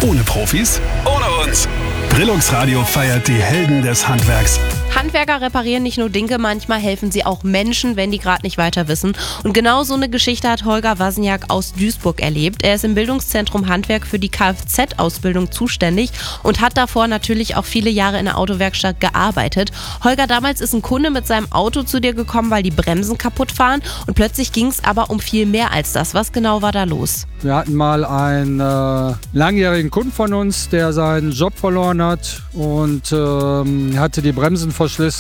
Ohne Profis, ohne uns. Brillux Radio feiert die Helden des Handwerks. Handwerker reparieren nicht nur Dinge, manchmal helfen sie auch Menschen, wenn die gerade nicht weiter wissen. Und genau so eine Geschichte hat Holger Wassenjak aus Duisburg erlebt. Er ist im Bildungszentrum Handwerk für die Kfz-Ausbildung zuständig und hat davor natürlich auch viele Jahre in der Autowerkstatt gearbeitet. Holger, damals ist ein Kunde mit seinem Auto zu dir gekommen, weil die Bremsen kaputt waren. Und plötzlich ging es aber um viel mehr als das. Was genau war da los? Wir hatten mal einen langjährigen Kunden von uns, der seinen Job verloren hat und hatte die Bremsen verschlissen